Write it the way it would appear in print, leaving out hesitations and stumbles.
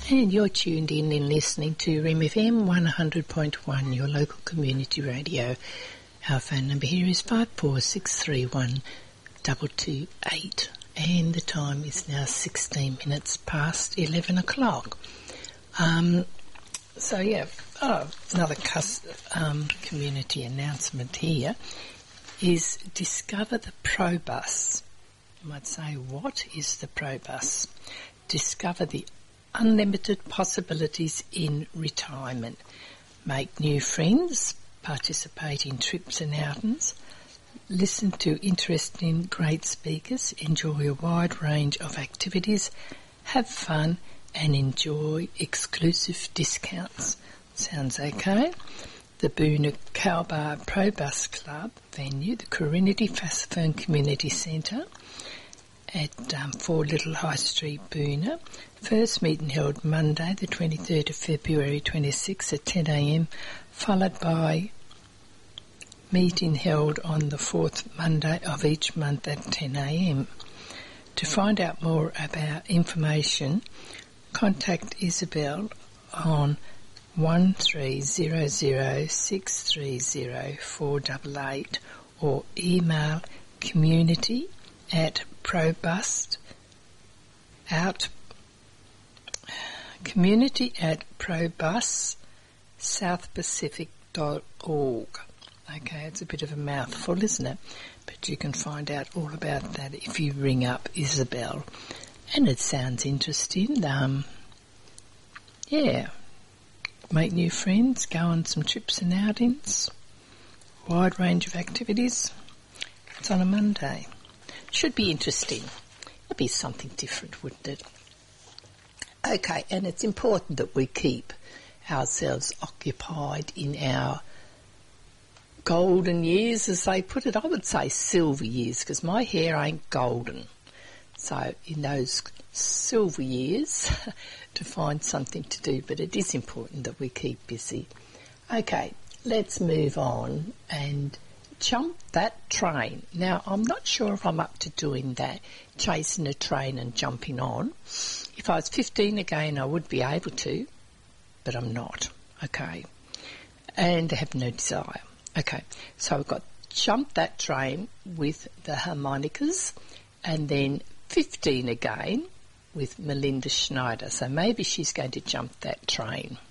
And you're tuned in and listening to RIM FM 100.1, your local community radio. Our phone number here is 54631228, and the time is now 16 minutes past 11 o'clock. Another community announcement here is Discover the ProBus. You might say, what is the ProBus? Discover the unlimited possibilities in retirement. Make new friends, participate in trips and outings, listen to interesting great speakers, enjoy a wide range of activities, have fun and enjoy exclusive discounts. Sounds okay? The Boona Calbar ProBus Club venue, the Corinity Fassifern Community Centre at 4 Little High Street, Boona. First meeting held Monday the 23rd of February 26 at 10 a.m, followed by meeting held on the fourth Monday of each month at 10 a.m. To find out more about information, contact Isabel on 1300630488 or email community@probus.southpacific.org. Okay, it's a bit of a mouthful, isn't it? But you can find out all about that if you ring up Isabel. And it sounds interesting. Make new friends, go on some trips and outings, wide range of activities. It's on a Monday. Should be interesting. It'd be something different, wouldn't it? Okay, and it's important that we keep ourselves occupied in our golden years, as they put it. I would say silver years, because my hair ain't golden. So in those silver years, to find something to do, but it is important that we keep busy. Okay, let's move on and jump that train. Now, I'm not sure if I'm up to doing that, chasing a train and jumping on. If I was 15 again, I would be able to, but I'm not, okay, and I have no desire. Okay, so we've got Jump That Train with the harmonicas, and then 15 again with Melinda Schneider. So maybe she's going to jump that train.